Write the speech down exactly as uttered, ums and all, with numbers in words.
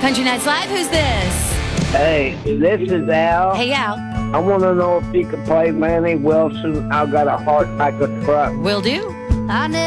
Country Nights Live, who's this? Hey, this is Al. Hey, Al. I want to know if you can play Manny Wilson. I've got a heart like a truck. Will do. I never